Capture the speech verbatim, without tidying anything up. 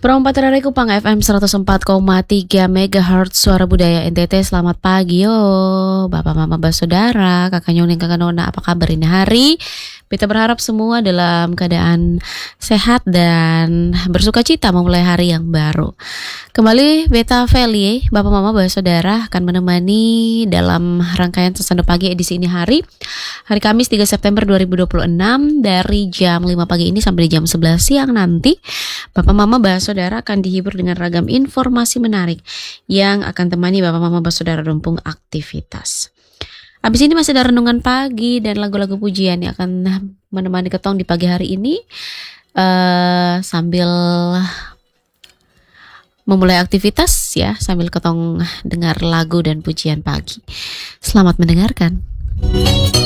Perompat Kupang F M seratus empat koma tiga megahertz Suara Budaya N T T. Selamat pagi yo Bapak Mama Basodara, Kakak Nyoning Kakak Nona, apa kabar ini hari? Kita berharap semua dalam keadaan sehat dan bersuka cita memulai hari yang baru. Kembali Beta Feli, Bapak Mama Basodara akan menemani dalam rangkaian Sesando Pagi edisi ini hari Hari Kamis tiga September dua ribu dua puluh enam dari jam lima pagi ini sampai jam sebelas siang nanti. Bapak Mama Basodara akan dihibur dengan ragam informasi menarik yang akan temani Bapak Mama Basodara rumpung aktivitas. Habis ini masih ada renungan pagi dan lagu-lagu pujian yang akan menemani ketong di pagi hari ini uh, sambil memulai aktivitas ya, sambil ketong dengar lagu dan pujian pagi. Selamat mendengarkan.